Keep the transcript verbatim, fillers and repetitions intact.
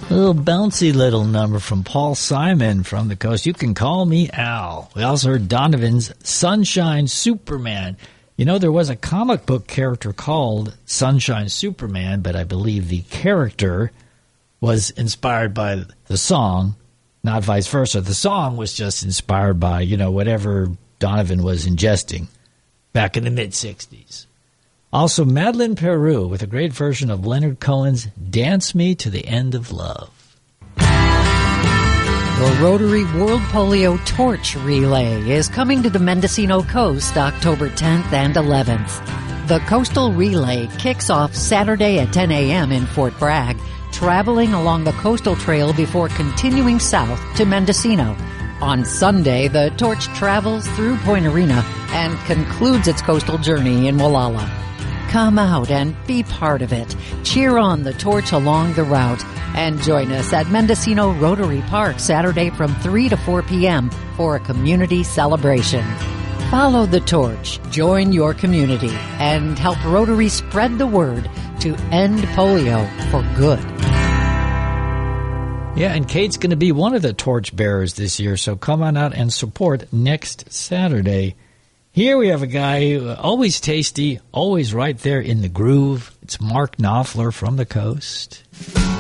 A little bouncy little number from Paul Simon from the coast. You can call me Al. We also heard Donovan's Sunshine Superman. You know, there was a comic book character called Sunshine Superman, but I believe the character was inspired by the song, not vice versa. The song was just inspired by, you know, whatever Donovan was ingesting back in the mid-sixties. Also, Madeleine Peru with a great version of Leonard Cohen's Dance Me to the End of Love. The Rotary World Polio Torch Relay is coming to the Mendocino Coast October tenth and eleventh. The Coastal Relay kicks off Saturday at ten a.m. in Fort Bragg, traveling along the coastal trail before continuing south to Mendocino. On Sunday, the torch travels through Point Arena and concludes its coastal journey in Wallala. Come out and be part of it. Cheer on the torch along the route and join us at Mendocino Rotary Park Saturday from three to four p.m. for a community celebration. Follow the torch, join your community, and help Rotary spread the word to end polio for good. Yeah, and Kate's going to be one of the torch bearers this year, so come on out and support next Saturday. Here we have a guy, who, uh, always tasty, always right there in the groove. It's Mark Knopfler from the coast.